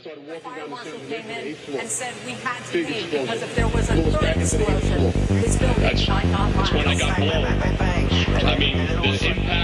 The fire marshal came in and said we had to leave because if there was a third explosion, this building might not last. That's when I got blown. I mean, the impact